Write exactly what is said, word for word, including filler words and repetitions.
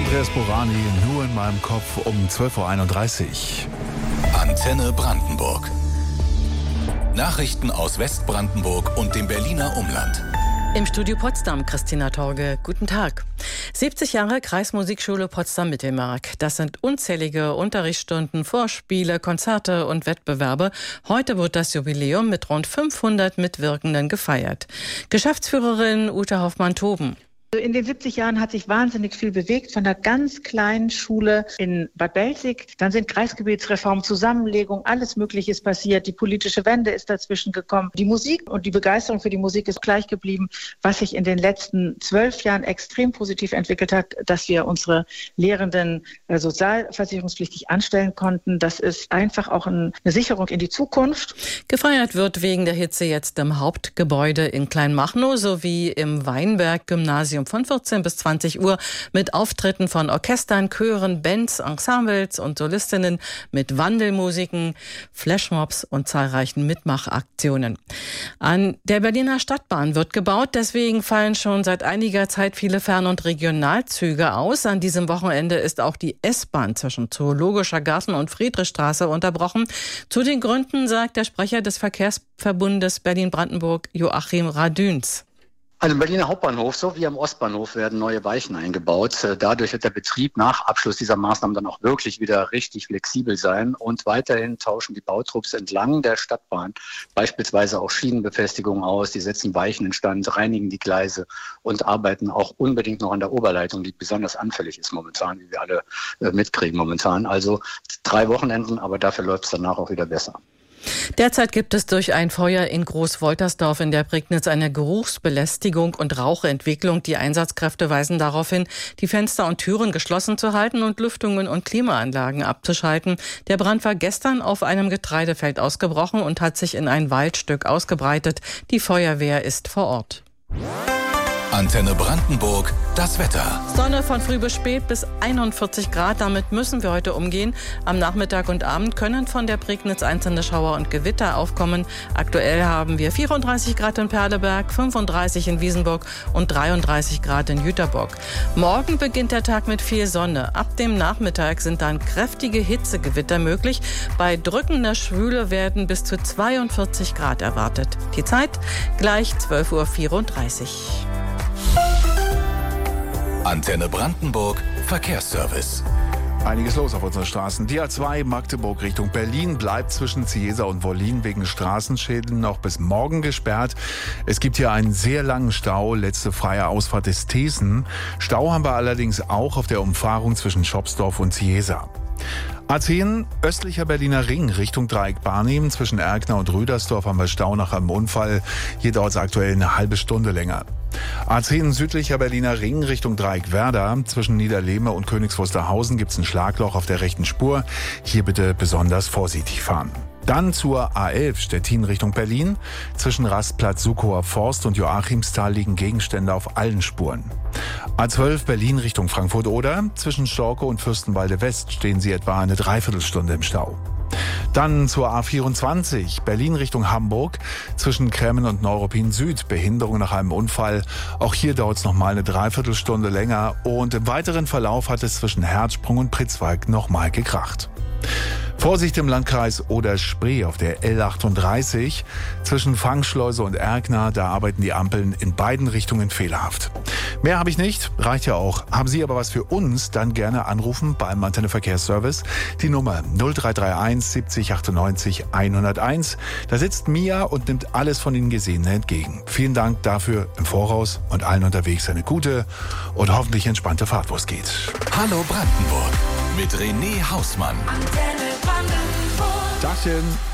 Andreas Borani, nur in meinem Kopf um zwölf Uhr einunddreißig. Antenne Brandenburg. Nachrichten aus Westbrandenburg und dem Berliner Umland. Im Studio Potsdam, Christina Torge. Guten Tag. siebzig Jahre Kreismusikschule Potsdam-Mittelmark. Das sind unzählige Unterrichtsstunden, Vorspiele, Konzerte und Wettbewerbe. Heute wird das Jubiläum mit rund fünfhundert Mitwirkenden gefeiert. Geschäftsführerin Ute Hoffmann-Toben. In den siebzig Jahren hat sich wahnsinnig viel bewegt, von einer ganz kleinen Schule in Bad Belzig. Dann sind Kreisgebietsreform, Zusammenlegung, alles Mögliche ist passiert. Die politische Wende ist dazwischen gekommen. Die Musik und die Begeisterung für die Musik ist gleich geblieben. Was sich in den letzten zwölf Jahren extrem positiv entwickelt hat, dass wir unsere Lehrenden sozialversicherungspflichtig anstellen konnten. Das ist einfach auch eine Sicherung in die Zukunft. Gefeiert wird wegen der Hitze jetzt im Hauptgebäude in Kleinmachnow sowie im Weinberg-Gymnasium von vierzehn bis zwanzig Uhr mit Auftritten von Orchestern, Chören, Bands, Ensembles und Solistinnen mit Wandelmusiken, Flashmobs und zahlreichen Mitmachaktionen. An der Berliner Stadtbahn wird gebaut, deswegen fallen schon seit einiger Zeit viele Fern- und Regionalzüge aus. An diesem Wochenende ist auch die S-Bahn zwischen Zoologischer Garten und Friedrichstraße unterbrochen. Zu den Gründen sagt der Sprecher des Verkehrsverbundes Berlin-Brandenburg, Joachim Radüns. Also im Berliner Hauptbahnhof sowie am Ostbahnhof werden neue Weichen eingebaut. Dadurch wird der Betrieb nach Abschluss dieser Maßnahmen dann auch wirklich wieder richtig flexibel sein. Und weiterhin tauschen die Bautrupps entlang der Stadtbahn beispielsweise auch Schienenbefestigungen aus. Die setzen Weichen instand, reinigen die Gleise und arbeiten auch unbedingt noch an der Oberleitung, die besonders anfällig ist momentan, wie wir alle äh, mitkriegen momentan. Also drei Wochenenden, aber dafür läuft es danach auch wieder besser. Derzeit gibt es durch ein Feuer in Groß-Woltersdorf in der Prignitz eine Geruchsbelästigung und Rauchentwicklung. Die Einsatzkräfte weisen darauf hin, die Fenster und Türen geschlossen zu halten und Lüftungen und Klimaanlagen abzuschalten. Der Brand war gestern auf einem Getreidefeld ausgebrochen und hat sich in ein Waldstück ausgebreitet. Die Feuerwehr ist vor Ort. Antenne Brandenburg, das Wetter. Sonne von früh bis spät bis einundvierzig Grad. Damit müssen wir heute umgehen. Am Nachmittag und Abend können von der Prignitz einzelne Schauer und Gewitter aufkommen. Aktuell haben wir vierunddreißig Grad in Perleberg, fünfunddreißig in Wiesenburg und dreiunddreißig Grad in Jüterbock. Morgen beginnt der Tag mit viel Sonne. Ab dem Nachmittag sind dann kräftige Hitzegewitter möglich. Bei drückender Schwüle werden bis zu zweiundvierzig Grad erwartet. Die Zeit gleich zwölf Uhr vierunddreißig. Antenne Brandenburg, Verkehrsservice. Einiges los auf unseren Straßen. Die A zwei Magdeburg Richtung Berlin bleibt zwischen Ciesa und Wollin wegen Straßenschäden noch bis morgen gesperrt. Es gibt hier einen sehr langen Stau. Letzte freie Ausfahrt ist Thesen. Stau haben wir allerdings auch auf der Umfahrung zwischen Schopsdorf und Ciesa. A zehn, östlicher Berliner Ring Richtung Dreieck Barnim. Zwischen Erkner und Rüdersdorf haben wir Stau nach einem Unfall. Hier dauert es aktuell eine halbe Stunde länger. A zehn, südlicher Berliner Ring Richtung Dreieck Werder. Zwischen Niederlehme und Königs Wusterhausen gibt es ein Schlagloch auf der rechten Spur. Hier bitte besonders vorsichtig fahren. Dann zur A elf Stettin Richtung Berlin. Zwischen Rastplatz Sukower Forst und Joachimsthal liegen Gegenstände auf allen Spuren. A zwölf Berlin Richtung Frankfurt-Oder. Zwischen Storke und Fürstenwalde West stehen Sie etwa eine Dreiviertelstunde im Stau. Dann zur A vierundzwanzig, Berlin Richtung Hamburg, zwischen Kremmen und Neuruppin Süd, Behinderung nach einem Unfall. Auch hier dauert es nochmal eine Dreiviertelstunde länger und im weiteren Verlauf hat es zwischen Herzsprung und Pritzwalk nochmal gekracht. Vorsicht im Landkreis Oder-Spree auf der L achtunddreißig. Zwischen Fangschleuse und Erkner, da arbeiten die Ampeln in beiden Richtungen fehlerhaft. Mehr habe ich nicht, reicht ja auch. Haben Sie aber was für uns, dann gerne anrufen beim Antenne Verkehrsservice. Die Nummer null drei drei eins siebzig achtundneunzig hunderteins. Da sitzt Mia und nimmt alles von Ihnen Gesehene entgegen. Vielen Dank dafür im Voraus und allen unterwegs eine gute und hoffentlich entspannte Fahrt, wo es geht. Hallo Brandenburg mit René Hausmann. Tagchen.